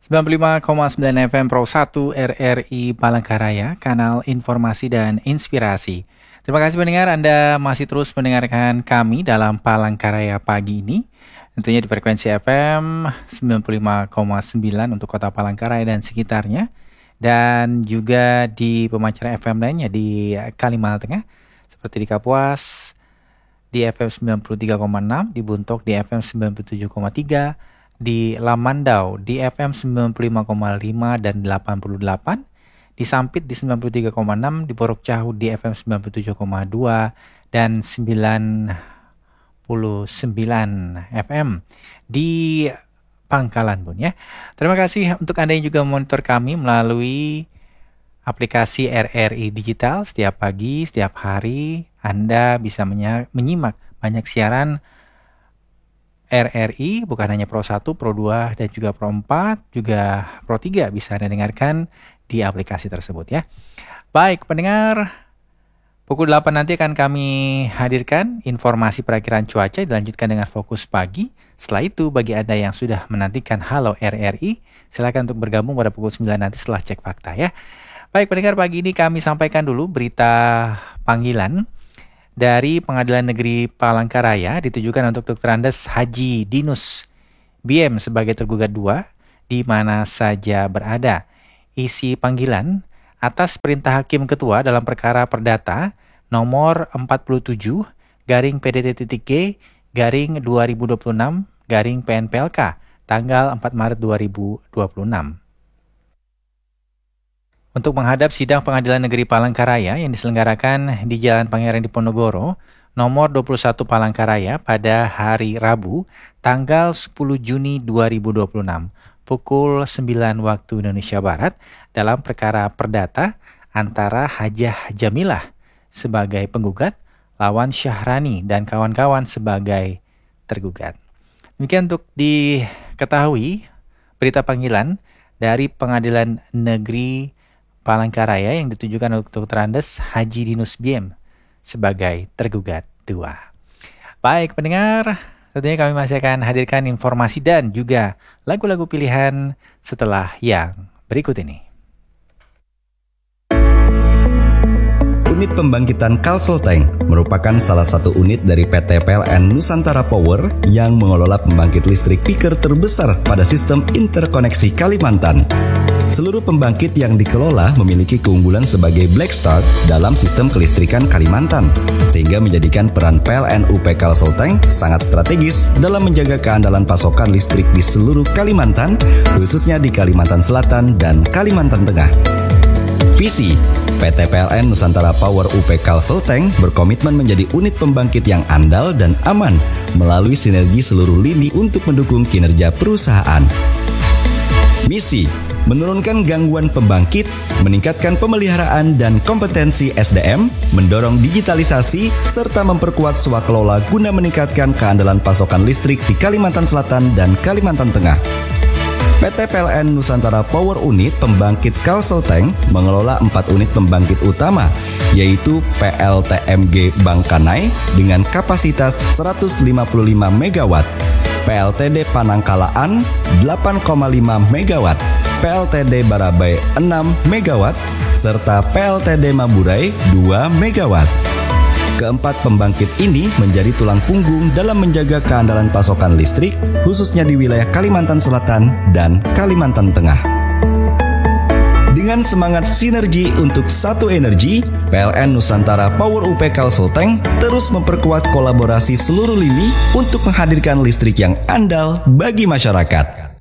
95,9 FM Pro 1 RRI Palangkaraya, kanal informasi dan inspirasi. Terima kasih pendengar, Anda masih terus mendengarkan kami dalam Palangkaraya pagi ini. Tentunya di frekuensi FM 95,9 untuk kota Palangkaraya dan sekitarnya. Dan juga di pemancar FM lainnya di Kalimantan Tengah, seperti di Kapuas, di FM 93,6, di Buntok di FM 97,3, di Lamandau di FM 95,5 dan 88, di Sampit di 93,6, di Borok Cahu di FM 97,2 dan 99 FM di Pangkalan Bun ya. Terima kasih untuk Anda yang juga monitor kami melalui aplikasi RRI Digital. Setiap pagi, setiap hari Anda bisa menyimak banyak siaran RRI, bukan hanya Pro 1, Pro 2, dan juga Pro 4, juga Pro 3 bisa Anda dengarkan di aplikasi tersebut ya. Baik pendengar, pukul 8 nanti akan kami hadirkan informasi perakiraan cuaca, dilanjutkan dengan fokus pagi. Setelah itu bagi Anda yang sudah menantikan Halo RRI, silakan untuk bergabung pada pukul 9 nanti setelah cek fakta ya. Baik pendengar, pagi ini kami sampaikan dulu berita panggilan dari Pengadilan Negeri Palangkaraya ditujukan untuk Dr. Andes Haji Dinus BM sebagai tergugat 2 di mana saja berada. Isi panggilan atas perintah Hakim Ketua dalam perkara perdata nomor 47 garing PDT.G garing 2026 garing PNPLK tanggal 4 Maret 2026. Untuk menghadap sidang Pengadilan Negeri Palangkaraya yang diselenggarakan di Jalan Pangeran Diponegoro, nomor 21 Palangkaraya pada hari Rabu, tanggal 10 Juni 2026, pukul 9 waktu Indonesia Barat, dalam perkara perdata antara Hajah Jamilah sebagai penggugat, lawan Syahrani dan kawan-kawan sebagai tergugat. Demikian untuk diketahui berita panggilan dari Pengadilan Negeri Palangkaraya yang ditujukan untuk Dr. Andes Haji Dinus BM sebagai tergugat 2. Baik pendengar, tentunya kami masih akan hadirkan informasi dan juga lagu-lagu pilihan setelah yang berikut ini. Unit pembangkitan Kalselteng merupakan salah satu unit dari PT PLN Nusantara Power yang mengelola pembangkit listrik peaker terbesar pada sistem interkoneksi Kalimantan. Seluruh pembangkit yang dikelola memiliki keunggulan sebagai black start dalam sistem kelistrikan Kalimantan, sehingga menjadikan peran PLN UP Kalselteng sangat strategis dalam menjaga keandalan pasokan listrik di seluruh Kalimantan, khususnya di Kalimantan Selatan dan Kalimantan Tengah. Visi PT PLN Nusantara Power UP Kalselteng berkomitmen menjadi unit pembangkit yang andal dan aman melalui sinergi seluruh lini untuk mendukung kinerja perusahaan. Misi: menurunkan gangguan pembangkit, meningkatkan pemeliharaan dan kompetensi SDM, mendorong digitalisasi, serta memperkuat swakelola guna meningkatkan keandalan pasokan listrik di Kalimantan Selatan dan Kalimantan Tengah. PT PLN Nusantara Power Unit Pembangkit Kalselteng mengelola 4 unit pembangkit utama, yaitu PLTMG Bangkanai dengan kapasitas 155 MW, PLTD Panangkalaan 8,5 MW, PLTD Barabai 6 MW, serta PLTD Maburai 2 MW. Keempat pembangkit ini menjadi tulang punggung dalam menjaga keandalan pasokan listrik, khususnya di wilayah Kalimantan Selatan dan Kalimantan Tengah. Dengan semangat sinergi untuk satu energi, PLN Nusantara Power UP Kalselteng terus memperkuat kolaborasi seluruh lini untuk menghadirkan listrik yang andal bagi masyarakat.